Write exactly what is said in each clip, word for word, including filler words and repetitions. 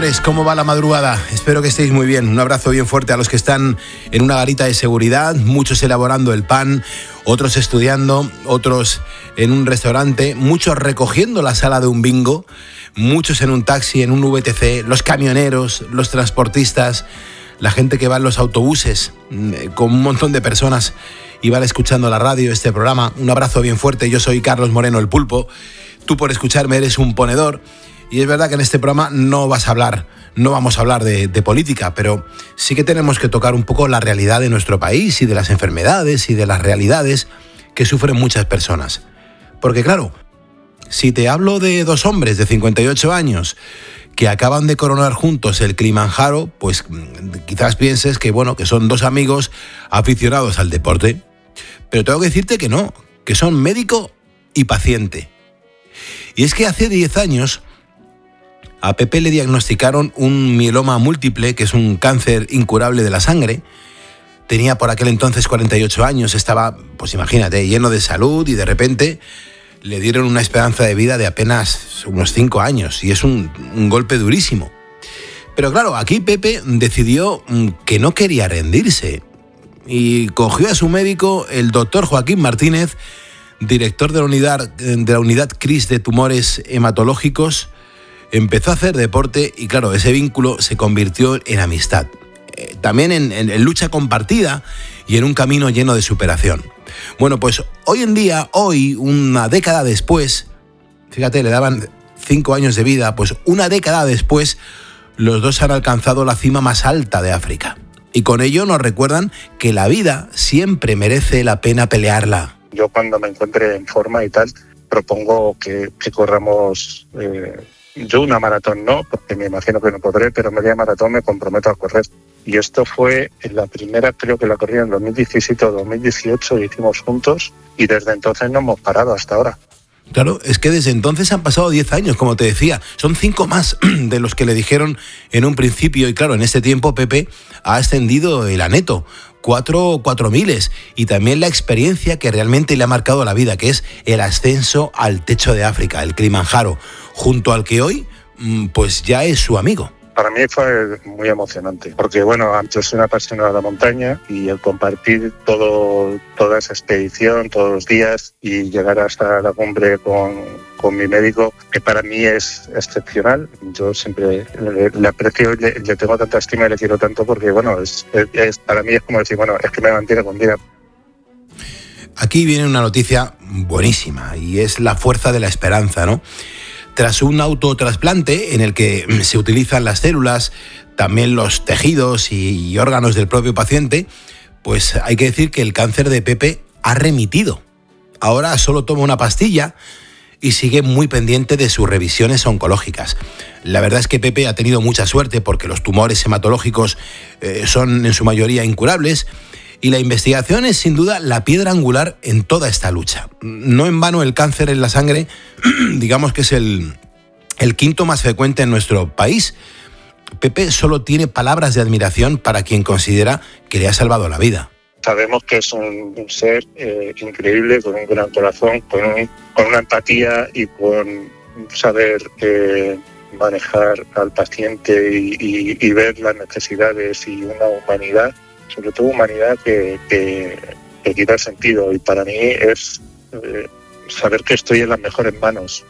señores, ¿cómo va la madrugada? Espero que estéis muy bien. Un abrazo bien fuerte a los que están en una garita de seguridad, muchos elaborando el pan, otros estudiando, otros en un restaurante, muchos recogiendo la sala de un bingo, muchos en un taxi, en un V T C, los camioneros, los transportistas, la gente que va en los autobuses, con un montón de personas y van escuchando la radio, este programa. Un abrazo bien fuerte. Yo soy Carlos Moreno, el Pulpo. Tú por escucharme eres un ponedor. Y es verdad que en este programa no vas a hablar, no vamos a hablar de, de política, pero sí que tenemos que tocar un poco la realidad de nuestro país y de las enfermedades y de las realidades que sufren muchas personas. Porque claro, si te hablo de dos hombres de cincuenta y ocho años que acaban de coronar juntos el Kilimanjaro, pues quizás pienses que, bueno, que son dos amigos aficionados al deporte. Pero tengo que decirte que no, que son médico y paciente. Y es que hace diez años... a Pepe le diagnosticaron un mieloma múltiple, que es un cáncer incurable de la sangre. Tenía por aquel entonces cuarenta y ocho años, estaba, pues imagínate, lleno de salud y de repente le dieron una esperanza de vida de apenas unos cinco años y es un, un golpe durísimo. Pero claro, aquí Pepe decidió que no quería rendirse y cogió a su médico, el doctor Joaquín Martínez, director de la unidad, de la unidad CRIS de tumores hematológicos. Empezó a hacer deporte y claro, ese vínculo se convirtió en amistad. Eh, también en, en, en lucha compartida y en un camino lleno de superación. Bueno, pues hoy en día, hoy, una década después, fíjate, le daban cinco años de vida, pues una década después, los dos han alcanzado la cima más alta de África. Y con ello nos recuerdan que la vida siempre merece la pena pelearla. Yo cuando me encuentre en forma y tal, propongo que, que corramos... Eh... Yo una maratón no, porque me imagino que no podré, pero media maratón me comprometo a correr. Y esto fue en la primera, creo que la corrí en dos mil diecisiete o dos mil dieciocho, lo hicimos juntos y desde entonces no hemos parado hasta ahora. Claro, es que desde entonces han pasado diez años, como te decía. Son cinco más de los que le dijeron en un principio. Y claro, en este tiempo Pepe ha ascendido el aneto. Cuatro, cuatro miles, y también la experiencia que realmente le ha marcado la vida, que es el ascenso al techo de África, el Kilimanjaro, junto al que hoy pues ya es su amigo. Para mí fue muy emocionante, porque bueno, yo soy una apasionada de la montaña y el compartir todo, toda esa expedición todos los días y llegar hasta la cumbre con, con mi médico, que para mí es excepcional. Yo siempre le, le aprecio, le, le tengo tanta estima y le quiero tanto porque bueno, es, es, para mí es como decir, bueno, es que me mantiene con vida. Aquí viene una noticia buenísima y es la fuerza de la esperanza, ¿no? Tras un autotrasplante en el que se utilizan las células, también los tejidos y órganos del propio paciente, pues hay que decir que el cáncer de Pepe ha remitido. Ahora solo toma una pastilla y sigue muy pendiente de sus revisiones oncológicas. La verdad es que Pepe ha tenido mucha suerte porque los tumores hematológicos eh, son en su mayoría incurables. Y la investigación es sin duda la piedra angular en toda esta lucha. No en vano el cáncer en la sangre, digamos que es el, el quinto más frecuente en nuestro país. Pepe solo tiene palabras de admiración para quien considera que le ha salvado la vida. Sabemos que es un, un ser eh, increíble, con un gran corazón, con, un, con una empatía y con saber eh, manejar al paciente y, y, y ver las necesidades y una humanidad, sobre todo humanidad que, que, que quita sentido, y para mí es eh, saber que estoy en las mejores manos.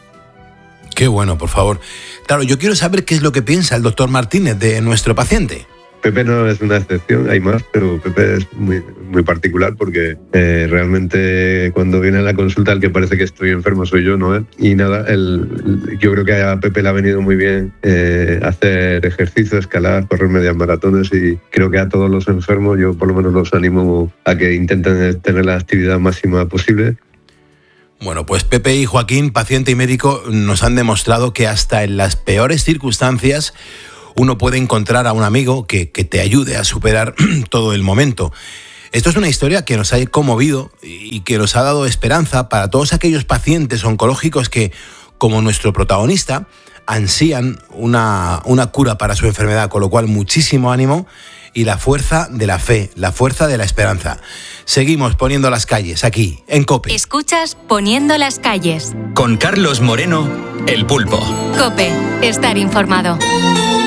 Qué bueno, por favor. Claro, yo quiero saber qué es lo que piensa el doctor Martínez de nuestro paciente. Pepe no es una excepción, hay más, pero Pepe es muy, muy particular porque eh, realmente cuando viene a la consulta el que parece que estoy enfermo soy yo, no él. Y nada, el, yo creo que a Pepe le ha venido muy bien eh, hacer ejercicio, escalar, correr medias maratones, y creo que a todos los enfermos yo por lo menos los animo a que intenten tener la actividad máxima posible. Bueno, pues Pepe y Joaquín, paciente y médico, nos han demostrado que hasta en las peores circunstancias uno puede encontrar a un amigo que, que te ayude a superar todo el momento. Esto es una historia que nos ha conmovido y que nos ha dado esperanza para todos aquellos pacientes oncológicos que, como nuestro protagonista, ansían una, una cura para su enfermedad, con lo cual muchísimo ánimo y la fuerza de la fe, la fuerza de la esperanza. Seguimos poniendo las calles aquí, en COPE. Escuchas Poniendo las calles. Con Carlos Moreno, el Pulpo. COPE, estar informado.